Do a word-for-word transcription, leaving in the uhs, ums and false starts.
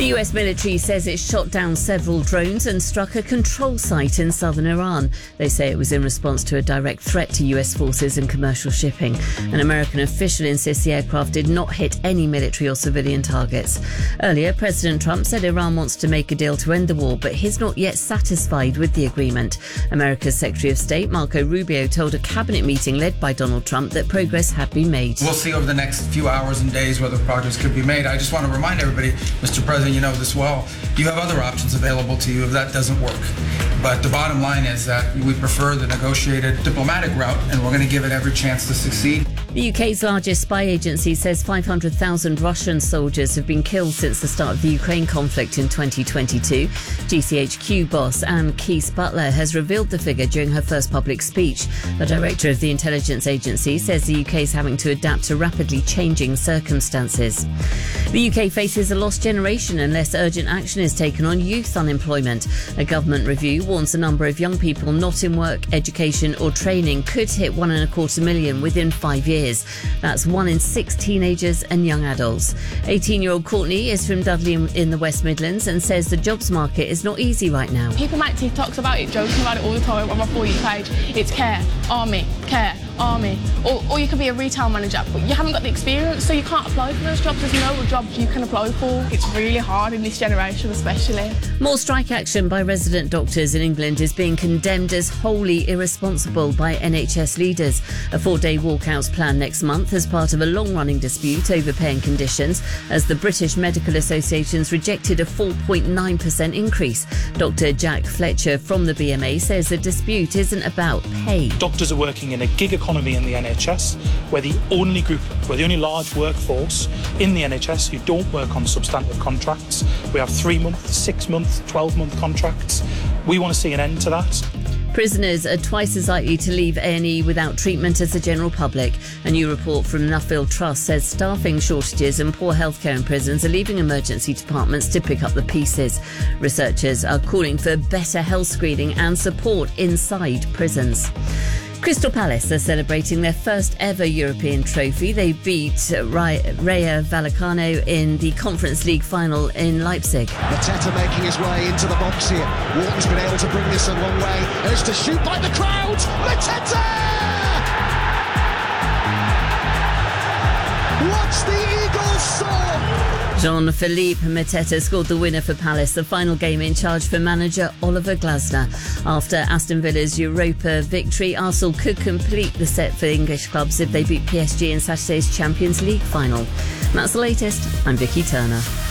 The U S military says it shot down several drones and struck a control site in southern Iran. They say it was in response to a direct threat to U S forces and commercial shipping. An American official insists the aircraft did not hit any military or civilian targets. Earlier, President Trump said Iran wants to make a deal to end the war, but he's not yet satisfied with the agreement. America's Secretary of State, Marco Rubio, told a cabinet meeting led by Donald Trump that progress had been made. We'll see over the next few hours and days whether progress could be made. I just want to remind everybody, Mister President, you know this well, you have other options available to you if that doesn't work. But the bottom line is that we prefer the negotiated diplomatic route, and we're going to give it every chance to succeed. The U K's largest spy agency says five hundred thousand Russian soldiers have been killed since the start of the Ukraine conflict in twenty twenty-two. G C H Q boss Anne Keese Butler has revealed the figure during her first public speech. The director of the intelligence agency says the U K is having to adapt to rapidly changing circumstances. The U K faces a lost generation unless urgent action is taken on youth unemployment. A government review warns the number of young people not in work, education or training could hit one and a quarter million within five years. That's one in six teenagers and young adults. eighteen-year-old Courtney is from Dudley in the West Midlands and says the jobs market is not easy right now. People make TikToks about it, joking about it all the time on my For You page. It's care, army, care, army. Or, or you could be a retail manager, but you haven't got the experience, so you can't apply for those jobs. There's no jobs you can apply for. It's really hard in this generation especially. More strike action by resident doctors in England is being condemned as wholly irresponsible by N H S leaders. A four-day walkout's planned next month as part of a long-running dispute over pay and conditions, as the British Medical Association's rejected a four point nine percent increase. Doctor Jack Fletcher from the B M A says the dispute isn't about pay. Doctors are working in a gig economy in the N H S. We're the only group, we're the only large workforce in the N H S who don't work on substantive contracts. We have three-month, six-month, twelve-month contracts. We want to see an end to that. Prisoners are twice as likely to leave A and E without treatment as the general public. A new report from Nuffield Trust says staffing shortages and poor healthcare in prisons are leaving emergency departments to pick up the pieces. Researchers are calling for better health screening and support inside prisons. Crystal Palace are celebrating their first ever European trophy. They beat Rayo Vallecano in the Conference League final in Leipzig. Mateta making his way into the box here. Wharton's been able to bring this a long way. There's to shoot by the crowd. Mateta! What's the Eagles song? Jean-Philippe Mateta scored the winner for Palace, the final game in charge for manager Oliver Glasner. After Aston Villa's Europa victory, Arsenal could complete the set for English clubs if they beat P S G in Saturday's Champions League final. And that's the latest. I'm Vicky Turner.